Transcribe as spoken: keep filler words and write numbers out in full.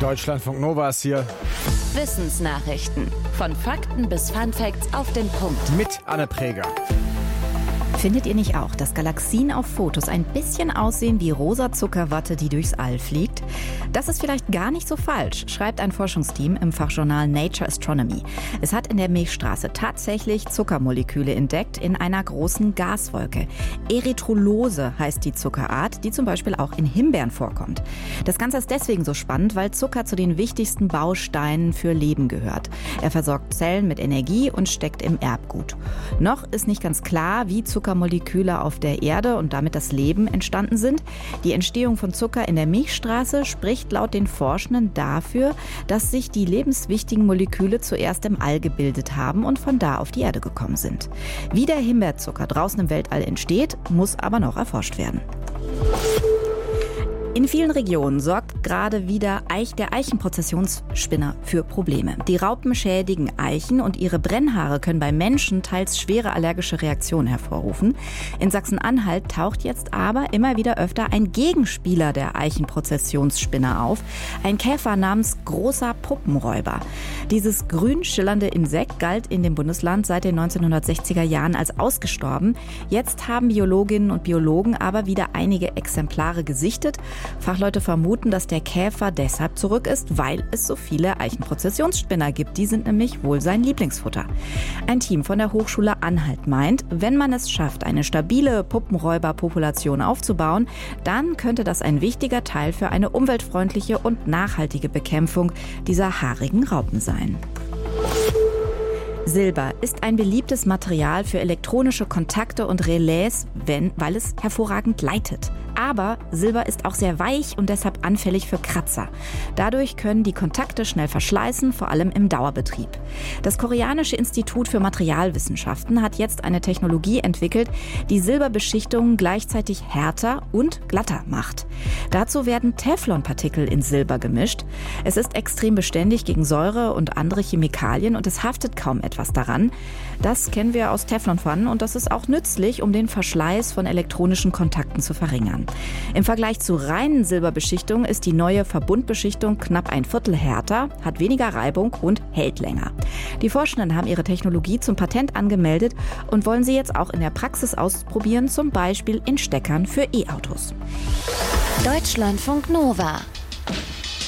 Deutschlandfunk Nova ist hier. Wissensnachrichten. Von Fakten bis Funfacts auf den Punkt. Mit Anne Preger. Findet ihr nicht auch, dass Galaxien auf Fotos ein bisschen aussehen wie rosa Zuckerwatte, die durchs All fliegt? Das ist vielleicht gar nicht so falsch, schreibt ein Forschungsteam im Fachjournal Nature Astronomy. Es hat in der Milchstraße tatsächlich Zuckermoleküle entdeckt in einer großen Gaswolke. Erythrolose heißt die Zuckerart, die zum Beispiel auch in Himbeeren vorkommt. Das Ganze ist deswegen so spannend, weil Zucker zu den wichtigsten Bausteinen für Leben gehört. Er versorgt Zellen mit Energie und steckt im Erbgut. Noch ist nicht ganz klar, wie Zuckermoleküle auf der Erde und damit das Leben entstanden sind. Die Entstehung von Zucker in der Milchstraße spricht laut den Forschenden dafür, dass sich die lebenswichtigen Moleküle zuerst im All gebildet haben und von da auf die Erde gekommen sind. Wie der Himbeerzucker draußen im Weltall entsteht, muss aber noch erforscht werden. In vielen Regionen sorgt gerade wieder Eich, der Eichenprozessionsspinner für Probleme. Die Raupen schädigen Eichen und ihre Brennhaare können bei Menschen teils schwere allergische Reaktionen hervorrufen. In Sachsen-Anhalt taucht jetzt aber immer wieder öfter ein Gegenspieler der Eichenprozessionsspinner auf, ein Käfer namens großer Puppenräuber. Dieses grün schillernde Insekt galt in dem Bundesland seit den neunzehnhundertsechziger Jahren als ausgestorben. Jetzt haben Biologinnen und Biologen aber wieder einige Exemplare gesichtet. Fachleute vermuten, dass der Käfer deshalb zurück ist, weil es so viele Eichenprozessionsspinner gibt. Die sind nämlich wohl sein Lieblingsfutter. Ein Team von der Hochschule Anhalt meint, wenn man es schafft, eine stabile Puppenräuberpopulation aufzubauen, dann könnte das ein wichtiger Teil für eine umweltfreundliche und nachhaltige Bekämpfung dieser haarigen Raupen sein. Silber ist ein beliebtes Material für elektronische Kontakte und Relais, wenn, weil es hervorragend leitet. Aber Silber ist auch sehr weich und deshalb anfällig für Kratzer. Dadurch können die Kontakte schnell verschleißen, vor allem im Dauerbetrieb. Das koreanische Institut für Materialwissenschaften hat jetzt eine Technologie entwickelt, die Silberbeschichtungen gleichzeitig härter und glatter macht. Dazu werden Teflonpartikel in Silber gemischt. Es ist extrem beständig gegen Säure und andere Chemikalien und es haftet kaum etwas daran. Das kennen wir aus Teflonpfannen und das ist auch nützlich, um den Verschleiß von elektronischen Kontakten zu verringern. Im Vergleich zu reinen Silberbeschichtungen ist die neue Verbundbeschichtung knapp ein Viertel härter, hat weniger Reibung und hält länger. Die Forschenden haben ihre Technologie zum Patent angemeldet und wollen sie jetzt auch in der Praxis ausprobieren, zum Beispiel in Steckern für E-Autos. Deutschlandfunk Nova.